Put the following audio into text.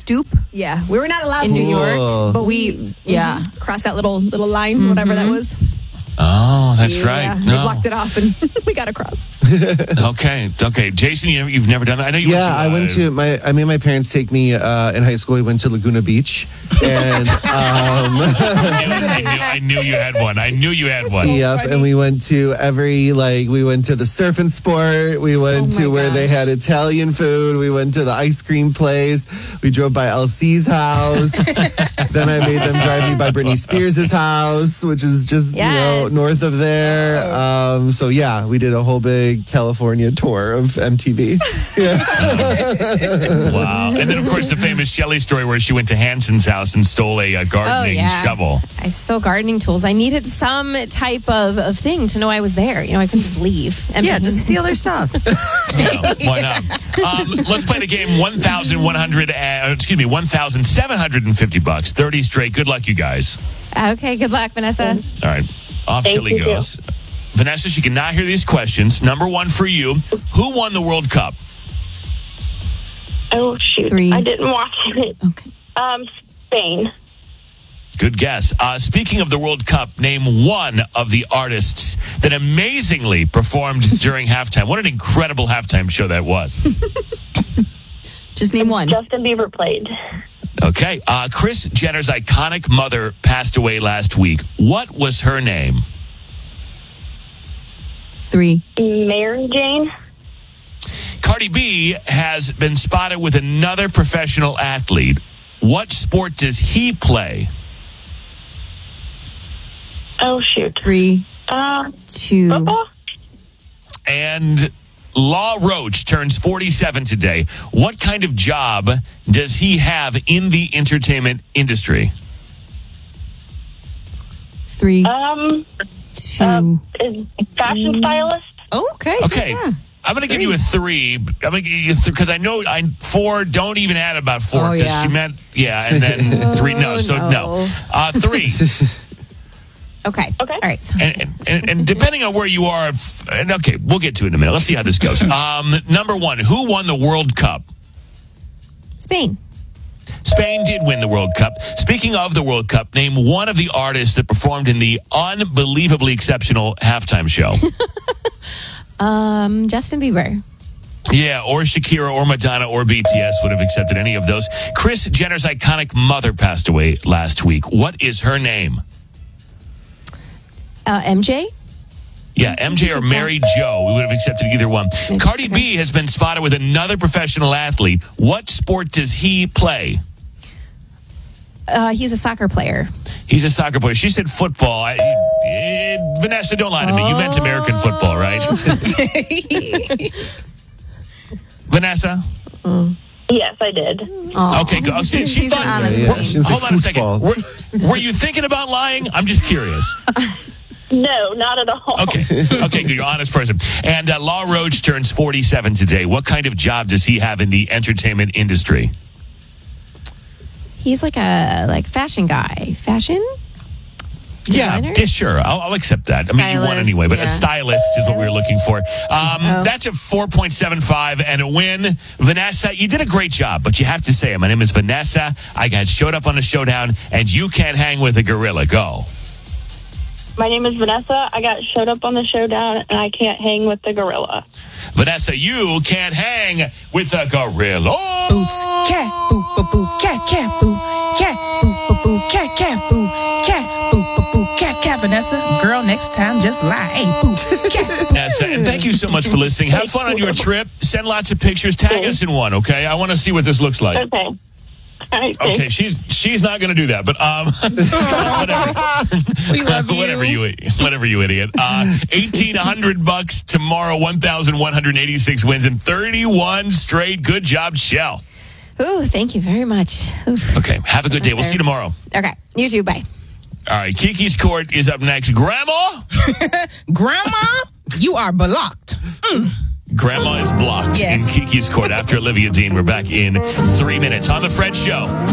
stoop. Yeah, we were not allowed In to. New York. But we crossed that little line, whatever that was. Oh, that's right. Yeah, No. they blocked it off and we got across. Okay. Jason, you've never done that? I know you went to... I went to my parents take me in high school. We went to Laguna Beach. And I knew you had one. I knew you had one. Yep, and we went to we went to the Surf and Sport. We went to where they had Italian food. We went to the ice cream place. We drove by LC's house. Then I made them drive me by Britney Spears' house, which is just north of there. So yeah, we did a whole big California tour of MTV. Wow. And then, of course, the famous Shelley story where she went to Hanson's house and stole a gardening shovel. I stole gardening tools. I needed some type of thing to know I was there. You know, I couldn't just leave. Just steal their stuff. Why not? Let's play the game. $1,750. 30 straight. Good luck, you guys. Okay, good luck, Vanessa. All right. Off Shelley goes. Vanessa, she cannot hear these questions. Number one for you. Who won the World Cup? Oh, shoot. 3. I didn't watch it. Okay. Spain. Good guess. Speaking of the World Cup, name one of the artists that amazingly performed during halftime. What an incredible halftime show that was. Just name one. Justin Bieber played. Okay. Kris Jenner's iconic mother passed away last week. What was her name? 3. Mary Jane. Cardi B has been spotted with another professional athlete. What sport does he play? Oh, shoot. 3, 2. Football? And Law Roach turns 47 today. What kind of job does he have in the entertainment industry? 3, 2. Is fashion stylist? Okay. Okay. Yeah. I'm going to give you a 3. I'm going to give you because I know 4. Don't even add about 4 because she meant and then 3. No, so no. 3. Okay. All right. And depending on where you are, we'll get to it in a minute. Let's see how this goes. Number one, who won the World Cup? Spain. Spain did win the World Cup. Speaking of the World Cup, name one of the artists that performed in the unbelievably exceptional halftime show. Justin Bieber. Yeah, or Shakira, or Madonna, or BTS would have accepted any of those. Kris Jenner's iconic mother passed away last week. What is her name? MJ? Yeah, MJ or Mary Jo. We would have accepted either one. Cardi B has been spotted with another professional athlete. What sport does he play? He's a soccer player. He's a soccer player. She said football. Vanessa, don't lie to me. You meant American football, right? Vanessa? Yes, I did. Okay, go. She thought. an honest Hold on a second. Were you thinking about lying? I'm just curious. No, not at all. Okay, good. You're an honest person. And Law Roach turns 47 today. What kind of job does he have in the entertainment industry? He's like a fashion guy. Fashion? Designer? Yeah, sure. I'll accept that. I mean, you won Stylist, anyway, but a stylist is what we were looking for. That's a 4.75 and a win. Vanessa, you did a great job, but you have to say it. My name is Vanessa. I got showed up on the showdown, and you can't hang with a gorilla. Go. My name is Vanessa. I got showed up on the showdown, and I can't hang with the gorilla. Vanessa, you can't hang with a gorilla. Boots, cat, boo, boo, boo, cat, boo, cat, boo, boo, boo, cat, boo, cat, boo, boo, boo, cat, Vanessa. Girl, next time, just lie. Hey, boo, cat. Vanessa, and thank you so much for listening. Have fun on your trip. Send lots of pictures. Tag us in one, okay? I want to see what this looks like. Okay. All right, okay, she's not going to do that, but whatever. We love you. Whatever you idiot. $1,800 tomorrow. 1,186 wins and 31 straight. Good job, Shell. Ooh, thank you very much. Ooh. Okay, have a good day. We'll see you tomorrow. Okay, you too. Bye. All right, Kiki's Court is up next. Grandma? Grandma, you are blocked. Grandma is blocked in Kiki's Court after Olivia Dean. We're back in 3 minutes on The Fred Show.